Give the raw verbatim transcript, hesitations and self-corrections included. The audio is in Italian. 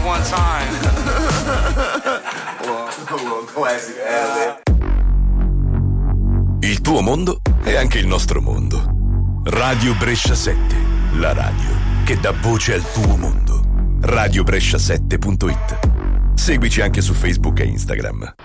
one time. Classic, eh. Il tuo mondo è anche il nostro mondo. Radio Brescia sette, la radio che dà voce al tuo mondo. radio brescia sette punto it. Seguici anche su Facebook e Instagram.